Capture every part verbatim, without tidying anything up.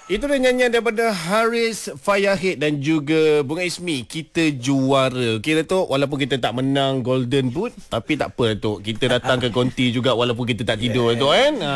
Itu dia nyanyian daripada Haris Fayahid dan juga Bunga Ismi. Kita juara. Okey Datuk, walaupun kita tak menang Golden Boot, tapi tak apa Datuk. Kita datang ke konti juga walaupun kita tak tidur Datuk kan. Ha.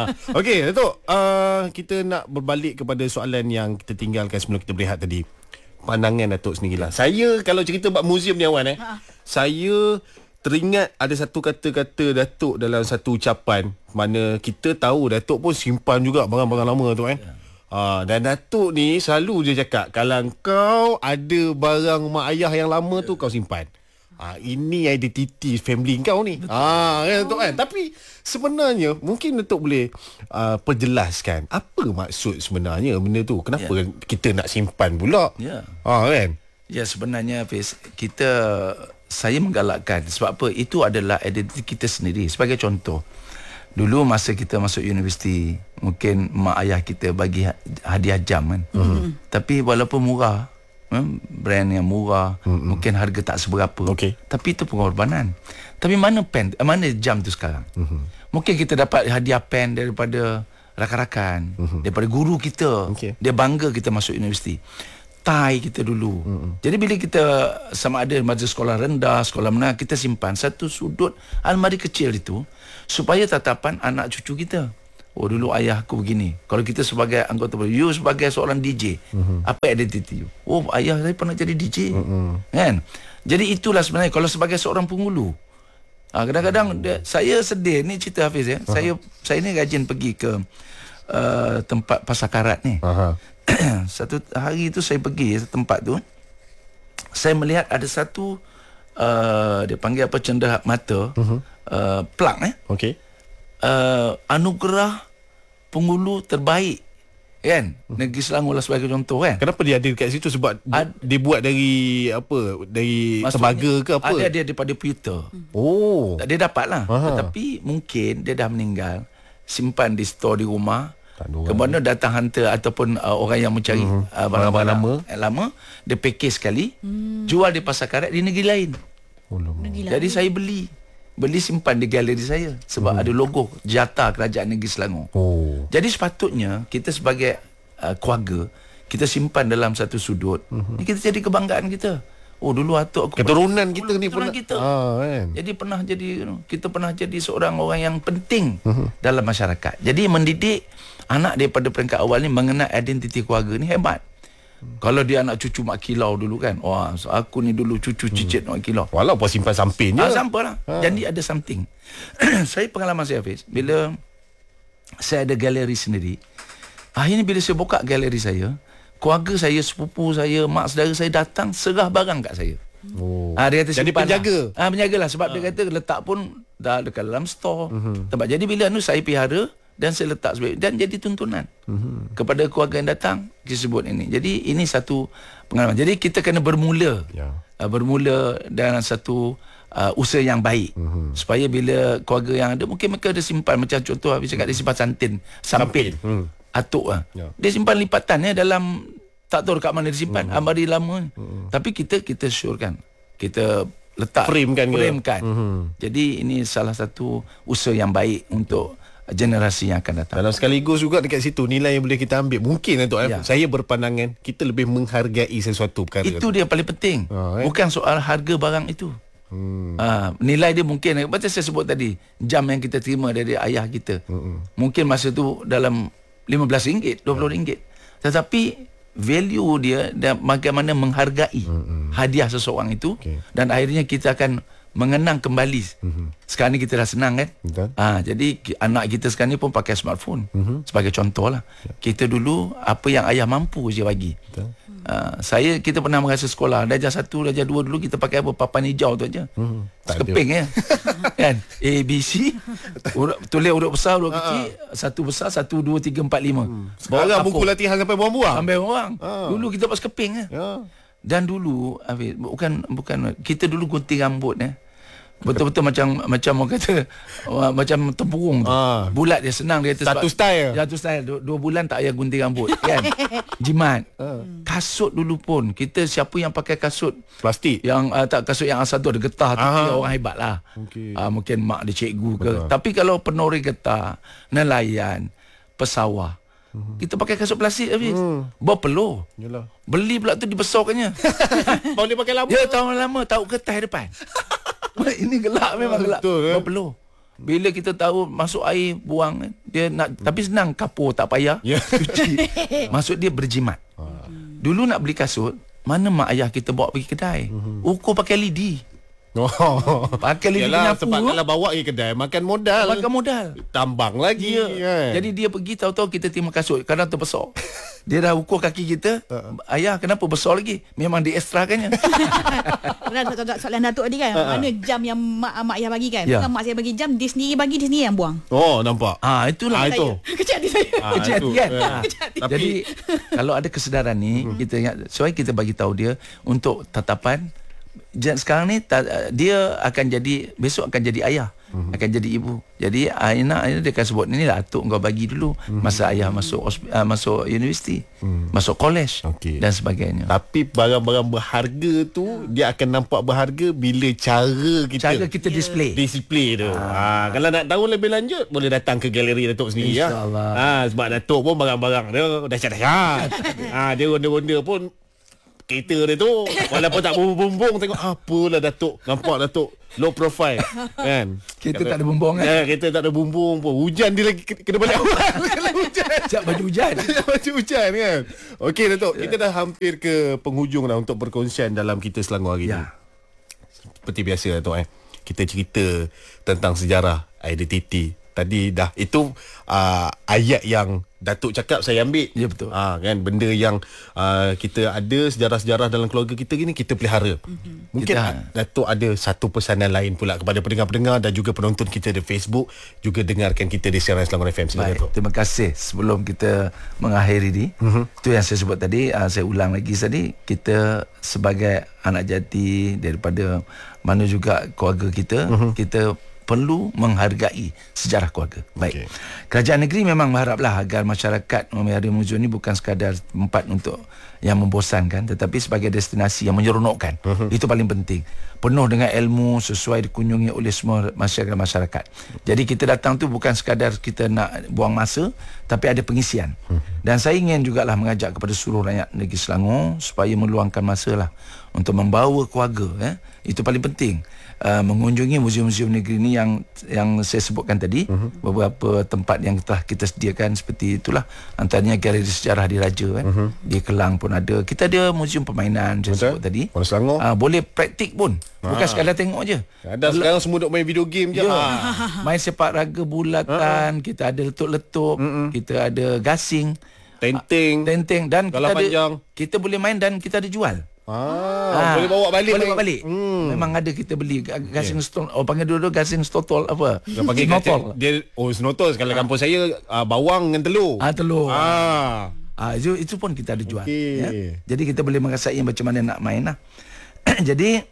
Okey Datuk, uh, kita nak berbalik kepada soalan yang kita tinggalkan sebelum kita berehat tadi. Pandangan Datuk sendirilah. Saya kalau cerita bab muzium ni Awan eh. Ha. Saya teringat ada satu kata-kata Datuk dalam satu ucapan, mana kita tahu Datuk pun simpan juga barang-barang lama tu kan. Ya. Ha, dan Datuk ni selalu je cakap, kalau kau ada barang mak ayah yang lama tu kau simpan. Ha, ini identiti family kau ni. Ha, kan Datuk kan. Tapi sebenarnya mungkin Datuk boleh uh, perjelaskan apa maksud sebenarnya benda tu. Kenapa ya. kita nak simpan pula? Ya. Ha, kan? Ya, sebenarnya Fiz, kita saya menggalakkan sebab apa? Itu adalah identiti kita sendiri. Sebagai contoh, dulu masa kita masuk universiti, mungkin mak ayah kita bagi hadiah jam kan. Mm-hmm. Tapi walaupun murah, brand yang murah, mm-hmm. mungkin harga tak seberapa. Okay. Tapi itu pengorbanan. Tapi mana pen, mana jam tu sekarang? Mm-hmm. Mungkin kita dapat hadiah pen daripada rakan-rakan, mm-hmm. daripada guru kita. Okay. Dia bangga kita masuk universiti. Tai kita dulu. Mm-hmm. Jadi bila kita sama ada masa sekolah rendah, sekolah menengah, kita simpan satu sudut almari kecil itu supaya tatapan anak cucu kita. Oh, dulu ayah aku begini. Kalau kita sebagai anggota, you sebagai seorang D J, mm-hmm. apa identiti you? Oh, ayah saya pernah jadi D J. Mm-hmm. Kan? Jadi itulah sebenarnya kalau sebagai seorang penghulu. Ha, kadang-kadang dia, saya sedih ni cerita Hafiz ya. Uh-huh. Saya saya ni rajin pergi ke uh, tempat pasar karat ni. Uh-huh. Satu hari tu saya pergi ke tempat tu, saya melihat ada satu uh, dia panggil apa, cenderak mata, uh-huh. uh, plug eh. Okey. Uh, anugerah penghulu terbaik kan, Negeri Selangor lah sebagai contoh kan. Kenapa dia ada kat situ? Sebab Ad, dia buat dari apa, dari tembaga ke apa? Ada dia daripada pewter. Oh, dia dapat lah. Tetapi mungkin dia dah meninggal, simpan di store di rumah. Kemudian datang hunter ataupun uh, orang yang mencari uh-huh. uh, barang-barang lama, lama, dia package sekali, hmm. jual di pasar karat di negeri lain. Oh, negeri Jadi lain. saya beli Beli simpan di galeri saya sebab hmm. ada logo jata Kerajaan Negeri Selangor. Oh. Jadi sepatutnya kita sebagai uh, keluarga, kita simpan dalam satu sudut. Hmm. Ini kita jadi kebanggaan kita. Oh, dulu atuk aku keturunan kita ni keturunan pernah kita. Ah, kan? Jadi pernah jadi you know, kita pernah jadi seorang orang yang penting hmm. dalam masyarakat. Jadi mendidik anak daripada peringkat awal ni mengenal identiti keluarga ni hebat. Kalau dia anak cucu Mak Kilau dulu kan, wah, so aku ni dulu cucu cicit hmm. Mak Kilau. Walaupun simpan samping je. Ah, sampai lah. Ha. Jadi ada something. Saya pengalaman saya Hafiz, bila saya ada galeri sendiri, akhirnya bila saya buka galeri saya, keluarga saya, sepupu saya, mak saudara saya datang serah barang kat saya. Oh. Ah, dia kata jadi penjaga. Lah. Ah, penjagalah sebab ha. dia kata letak pun dah dekat dalam store. Uh-huh. Tempat. Jadi bila anu saya pelihara dan saya letak sebagai, dan jadi tuntunan uh-huh. kepada keluarga yang datang disebut ini. Jadi ini satu pengalaman. Jadi kita kena bermula yeah. uh, bermula dalam satu uh, usaha yang baik uh-huh. supaya bila keluarga yang ada, mungkin mereka ada simpan, macam contoh habis cakap dia simpan santin sampin uh-huh. atuk lah. Yeah. Dia simpan lipatan ya dalam, tak tahu dekat mana disimpan, uh-huh. almari lama. Uh-huh. Tapi kita kita syorkan, kita letak frame kan, frame kan. Uh-huh. Jadi ini salah satu usaha yang baik untuk generasi yang akan datang. Dalam sekaligus juga dekat situ nilai yang boleh kita ambil. Mungkin Datuk ya. Saya berpandangan kita lebih menghargai sesuatu perkara. Itu dia paling penting. Ha, eh? Bukan soal harga barang itu. Hmm. Ha, nilai dia mungkin macam saya sebut tadi, jam yang kita terima dari ayah kita. Hmm. Mungkin masa tu dalam lima belas ringgit, dua puluh ringgit. Tetapi value dia dan bagaimana menghargai hmm. hadiah seseorang itu, okay. dan akhirnya kita akan mengenang kembali. Mm-hmm. Sekarang ni kita dah senang kan. Ah, jadi anak kita sekarang ni pun pakai smartphone. Mm-hmm. Sebagai contoh lah. Yeah. Kita dulu apa yang ayah mampu je bagi. Ah, saya kita pernah merasa sekolah darjah satu, darjah dua dulu kita pakai apa, papan hijau tu aja. Mm-hmm. Sekeping ya. Kan? A B C. Urut, tulis urut besar, urut kecil, satu besar, satu dua tiga empat lima. Hmm. Sekarang buku latihan sampai buang-buang. Sampai buang. Ah. Dulu kita pakai sekeping ya. Yeah. Dan dulu Hafiz, bukan bukan kita dulu gunting rambut eh. Betul-betul macam macam orang kata uh, macam tempurung tu. Ah. Bulat dia senang dia kata satu style. Satu style dua, dua bulan tak payah gunting rambut kan. Jimat. Ah. Kasut dulu pun kita siapa yang pakai kasut plastik yang uh, tak kasut yang asal tu ada getah tu, orang hebat lah. Okay. Uh, mungkin mak dia cikgu ke. Betul. Tapi kalau penori getah, nelayan, pesawah, Hmm. Kita pakai kasut plastik habis. Hmm. Bawa peluh. Yalah. Beli pula tu dibesarkannya. Boleh pakai lama. Ya, tahun lama tahu kertas depan. Ini gelap memang gelap. Betul, eh? Bawa peluh. Bila kita tahu masuk air buang, dia nak hmm. tapi senang kapur tak payah. Ya. Cuci. Maksud dia berjimat. Hmm. Dulu nak beli kasut, mana mak ayah kita bawa pergi kedai. Hmm. Ukur pakai lidi. Oh. Pakai lidi Yalah, penyapu. sebab kalau bawa pergi kedai makan modal. Makan modal. Tambang lagi. Ya. Kan? Jadi dia pergi tahu-tahu kita terima kasut, kadang terbesar. Dia dah ukur kaki kita. Uh-uh. Ayah, kenapa besar lagi? Memang diekstrakannya. Soalan, soalan Datuk tadi kan, uh-huh. mana jam yang mak, mak ayah bagi kan? Ya. Bukan mak saya bagi jam, dia sendiri bagi, dia sendiri yang buang. Oh, nampak. Ah, itulah ah, itu. Kecil hati saya. Ah, Kecil hati kan. Ah. Tapi jadi kalau ada kesedaran ni, hmm. kita ingat, supaya kita bagi tahu dia untuk tatapan. Sekarang ni dia akan jadi, besok akan jadi ayah, mm-hmm. akan jadi ibu. Jadi Aina, Aina dia akan sebut, ni lah Atuk kau bagi dulu mm-hmm. masa ayah masuk uh, masuk universiti, mm. masuk college, okay. dan sebagainya. Tapi barang-barang berharga tu dia akan nampak berharga bila cara kita cara kita yeah. display display tu. Ah. Ha, kalau nak tahu lebih lanjut boleh datang ke galeri Datuk sendiri ya. InsyaAllah. Ha, sebab Datuk pun barang-barang dia dahsyat-dahsyat. Ha, dia ronda-ronda pun kereta dia tu walaupun tak bumbung-bumbung, tengok apalah Datuk, nampak Datuk low profile kan. Kita tak ada bumbung kan. Ya, kita tak ada bumbung pun. Hujan dia lagi kena balik awal kalau hujan. Siap baju hujan. Siap baju hujan kan. Okey Datuk, kita dah hampir ke penghujung dah untuk perkongsian dalam Kita Selangor hari ya. ni. Seperti biasa Datuk eh. Kita cerita tentang sejarah identiti. Tadi dah itu uh, ayat yang Datuk cakap saya ambil. Ya betul. Ah kan, benda yang uh, kita ada sejarah-sejarah dalam keluarga kita gini kita pelihara. Mm-hmm. Mungkin kita, Datuk ada satu pesanan lain pula kepada pendengar-pendengar dan juga penonton kita di Facebook, juga dengarkan kita di siaran Selangor F M. Silakan Datuk. Terima kasih. Sebelum kita mengakhiri ni, mm-hmm. itu yang saya sebut tadi, uh, saya ulang lagi tadi, kita sebagai anak jati daripada mana juga keluarga kita, mm-hmm. kita perlu menghargai sejarah keluarga. Baik. Okay. Kerajaan negeri memang berharaplah agar masyarakat memelihara muzium ini bukan sekadar tempat untuk yang membosankan, tetapi sebagai destinasi yang menyeronokkan. Uh-huh. Itu paling penting. Penuh dengan ilmu, sesuai dikunjungi oleh semua masyarakat-masyarakat. Jadi kita datang tu bukan sekadar kita nak buang masa, tapi ada pengisian. Uh-huh. Dan saya ingin jugalah mengajak kepada seluruh rakyat negeri Selangor supaya meluangkan masa lah untuk membawa keluarga. Eh? Itu paling penting. Uh, mengunjungi muzium-muzium negeri ini yang yang saya sebutkan tadi, uh-huh. beberapa tempat yang telah kita sediakan seperti itulah, antaranya galeri sejarah Diraja kan, uh-huh. di Kelang pun ada. Kita ada muzium permainan saya sebut tadi. Uh, boleh praktik pun, bukan sekadar tengok je. Ada sekarang semua duk main video game je. Ya. Ha. Main sepak raga bulatan, uh-huh. kita ada letup-letup, uh-huh. kita ada gasing, tenteng, tenteng dan kita ada, panjang. kita boleh main dan kita ada jual. Ah, ha, boleh bawa balik. Boleh bawa balik. Hmm. Memang ada kita beli gasing okay. stol. Oh panggil dulu gasing stotol apa? Dia panggil snotol. Dia oh snotol kalau ha. kampung saya uh, bawang dengan telur. Ah telur. Ah. Ah itu, itu pun kita ada jual. Okay. Ya? Jadi kita boleh merasai macam mana nak main lah. Jadi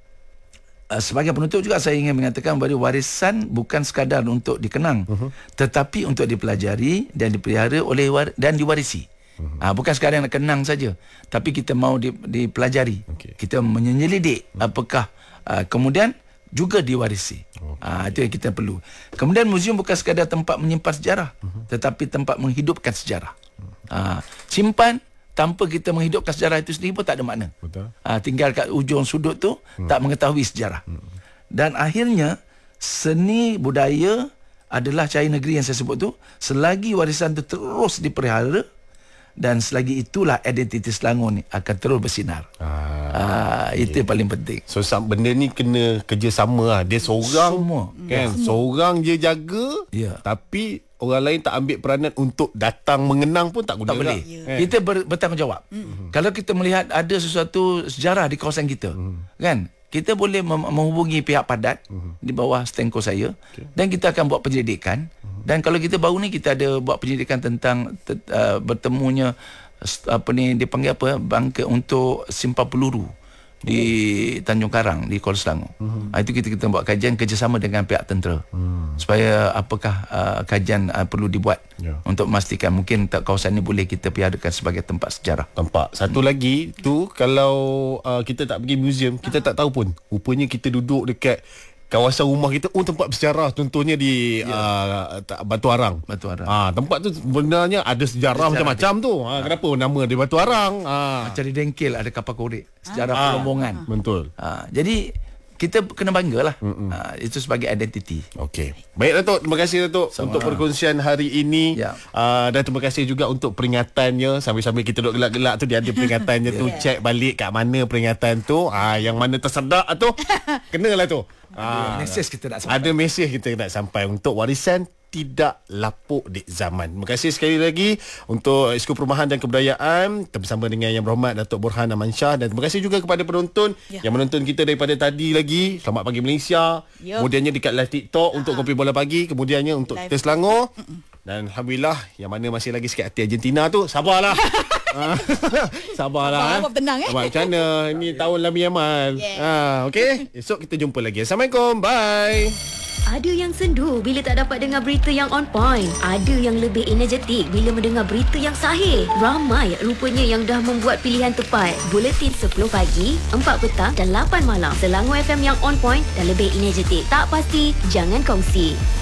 uh, sebagai penutup juga saya ingin mengatakan bahawa warisan bukan sekadar untuk dikenang, uh-huh. tetapi untuk dipelajari dan dipelihara oleh war- dan diwarisi. Uh-huh. Ha, bukan sekadar nak kenang saja, tapi kita mau di, dipelajari, okay. kita menyelidik uh-huh. apakah uh, kemudian juga diwarisi. Okay. Ha, itu yang kita perlu. Kemudian muzium bukan sekadar tempat menyimpan sejarah, uh-huh. tetapi tempat menghidupkan sejarah. Uh-huh. Ha, simpan tanpa kita menghidupkan sejarah itu sendiri pun tak ada makna. Betul. Ha, tinggal kat ujung sudut tu uh-huh. tak mengetahui sejarah. Uh-huh. Dan akhirnya seni budaya adalah cahaya negeri yang saya sebut tu. Selagi warisan tu terus dipelihara, dan selagi itulah identiti Selangor ni akan terus bersinar. Ah, ah, itu yeah. yang paling penting. So benda ni kena kerjasama lah. Dia seorang semua kan, semua. Seorang je jaga, yeah. tapi orang lain tak ambil peranan untuk datang mengenang pun tak guna. Tak boleh. Yeah. Kita ber, bertanggungjawab. Mm-hmm. Kalau kita melihat ada sesuatu sejarah di kawasan kita, mm-hmm. kan, kita boleh mem- menghubungi pihak padat mm-hmm. di bawah stenko saya, okay. dan kita akan buat penyelidikan. Dan kalau kita baru ni kita ada buat penyelidikan tentang uh, bertemunya apa ni dipanggil apa bangka untuk simpan peluru di Tanjung Karang di Kuala Selangor. Uh-huh. Itu kita kita buat kajian kerjasama dengan pihak tentera. Uh-huh. Supaya apakah uh, kajian uh, perlu dibuat yeah. untuk memastikan mungkin kawasan ini boleh kita piadakan sebagai tempat sejarah. Tempat. Satu hmm. lagi tu kalau uh, kita tak pergi muzium, kita tak tahu pun rupanya kita duduk dekat kawasan rumah kita, oh tempat bersejarah, contohnya di yeah. uh, Batu Arang. Batu Arang. Ah, tempat tu sebenarnya ada sejarah, sejarah macam-macam dia. tu. Ha, ha. Kenapa nama dia Batu Arang? Ha. Macam di Dengkil ada kapal korek, sejarah ha. Pelombongan. Betul. Ha, jadi kita kena banggalah. Ha, itu sebagai identiti. Okey. Baik Datuk, terima kasih Datuk Sama. untuk perkongsian hari ini. Ya. Uh, dan terima kasih juga untuk peringatannya. Sambil-sambil kita duduk gelak-gelak tu, dia ada peringatannya tu. Yeah. Cek balik kat mana peringatan tu. Ah, yang mana tersedak tu. Kenalah tu. Ah, mesej kita nak sampai. Ada mesej kita nak sampai untuk warisan tidak lapuk di zaman. Terima kasih sekali lagi untuk Exco Perumahan dan Kebudayaan bersama dengan Yang Berhormat Datuk Borhan Amansyah, dan terima kasih juga kepada penonton ya. yang menonton kita daripada tadi lagi. Selamat Pagi Malaysia. Yo. Kemudiannya dekat live TikTok uh-huh. untuk Kopi Bola Pagi, kemudiannya untuk live. kita Selangor. Dan alhamdulillah yang mana masih lagi sikit hati Argentina tu, sabarlah. Sabarlah. Sabar, tenang eh. Macam mana ini tahun Lami Amal. Yeah. Ha, okey. Esok kita jumpa lagi. Assalamualaikum. Bye. Ada yang sendu bila tak dapat dengar berita yang on point. Ada yang lebih energetik bila mendengar berita yang sahih. Ramai rupanya yang dah membuat pilihan tepat. Buletin sepuluh pagi, empat petang dan lapan malam. Selangor F M yang on point dan lebih energetik. Tak pasti, jangan kongsi.